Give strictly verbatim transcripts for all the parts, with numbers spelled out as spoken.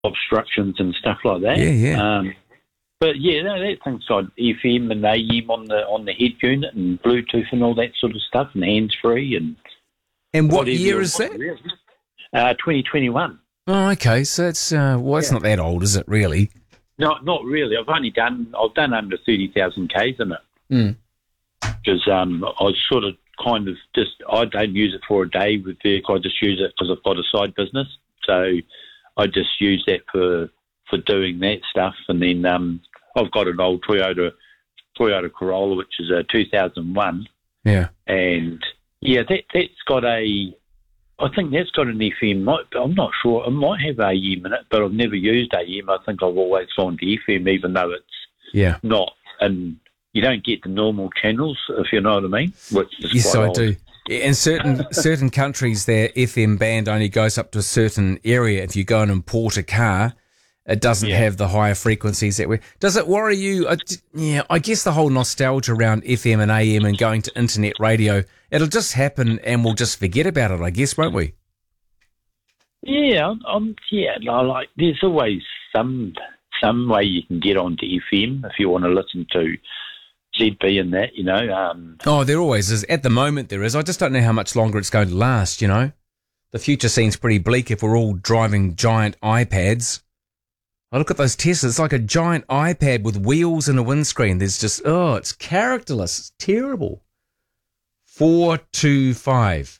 obstructions and stuff like that. Yeah, yeah. Um, but yeah, no, that thing's got F M and A M on the on the head unit and Bluetooth and all that sort of stuff, and hands free and. And what whatever year you is want, that? really. Uh, twenty twenty-one. Oh, okay. So it's uh, well, it's Yeah. not that old, is it? Really? No, not really. I've only done I've done under thirty thousand k's in it. Mm. Because um, I was sort of kind of just I don't use it for a day with vehicle. I just use it because I've got a side business, so I just use that for for doing that stuff. And then um, I've got an old Toyota Toyota Corolla, which is a two thousand one, Yeah. and yeah, that that's got a. I think that's got an F M. I'm not sure. It might have A M in it, but I've never used A M. I think I've always gone to F M, even though it's Yeah. not. And you don't get the normal channels, if you know what I mean. Which is Yes, quite I odd. do. In certain certain countries, their F M band only goes up to a certain area. If you go and import a car, it doesn't Yeah. have the higher frequencies that we. Does it worry you? I, yeah, I guess the whole nostalgia around F M and A M and going to internet radio, it'll just happen and we'll just forget about it, I guess, won't we? Yeah, I'm, I'm, yeah. I like. There's always some some way you can get onto F M if you want to listen to Z B and that. You know. Um, Oh, there always is. At the moment, there is. I just don't know how much longer it's going to last, you know? The future seems pretty bleak if we're all driving giant iPads. I look at those Teslas, it's like a giant iPad with wheels and a windscreen. There's just, oh, it's characterless. It's terrible. four two five.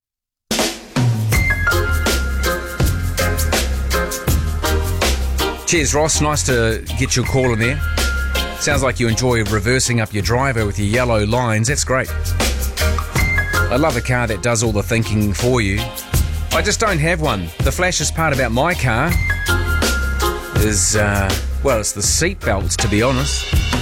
Cheers, Ross. Nice to get your call in there. Sounds like you enjoy reversing up your driver with your yellow lines. That's great. I love a car that does all the thinking for you. I just don't have one. The flashiest part about my car is, uh, well, it's the seat belts, to be honest.